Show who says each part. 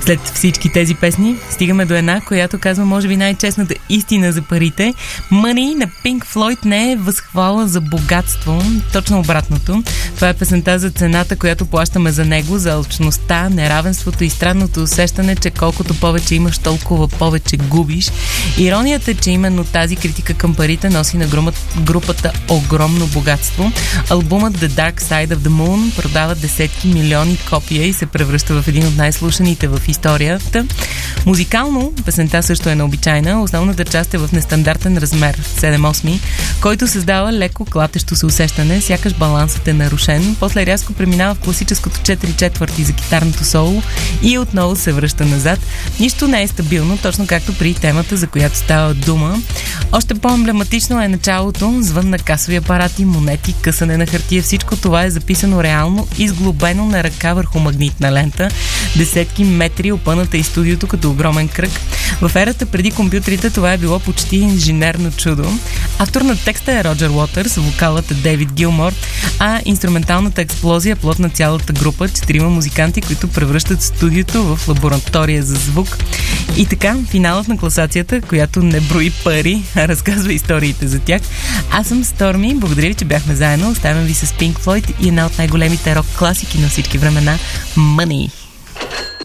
Speaker 1: След всички тези песни стигаме до една, която казва може би най-честната истина за парите. Money на Pink Floyd не е възхвала за богатство, точно обратното. Това е песента за цената, която плащаме за него, за алчността, неравенството и странното усещане, че колкото повече имаш, толкова повече губиш. Иронията е, че именно тази критика към парите носи на групата огромно богатство. Албумът The Dark Side of the Moon продава десетки милиони копия и се превръща в един от най-слушаните в историята. Музикално песента също е необичайна. Основната част е в нестандартен размер 7/8, който създава леко клатещо се усещане, сякаш балансът е нарушен. После рязко преминава в класическото 4/4 за китарното соло и отново се връща назад. Нищо не е стабилно, точно както при темата, за която става дума. Още по-емблематично е началото, звън на касови апарати, монети, късане на хартия. Всичко това е записано реално, изглобено на ръка върху магнитна лента. Десетки метри опъната и студиото като огромен кръг. В ерата преди компютрите това е било почти инженерно чудо. Автор на текста е Роджер Уотърс, вокалът е Дейвид Гилмор, а инструменталната експлозия е плод на цялата група, 4 музиканти, които превръщат студиото в лаборатория за звук. И така, финалът на класацията, която не брои пари, а разказва историите за тях. Аз съм Сторми, благодаря ви, че бяхме заедно. Оставям ви с Pink Floyd и една от най-големите рок класики на всички времена — Money.